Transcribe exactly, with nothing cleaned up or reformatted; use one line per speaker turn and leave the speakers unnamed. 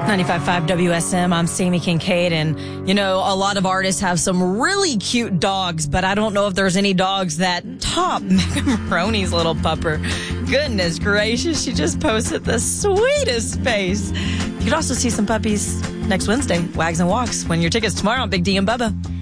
ninety-five point five W S M, I'm Sammy Kincaid, and, you know, a lot of artists have some really cute dogs, but I don't know if there's any dogs that top Megan Maroney's little pupper. Goodness gracious, she just posted the sweetest face. You could also see some puppies next Wednesday, Wags and Walks. Win your tickets tomorrow on Big D and Bubba.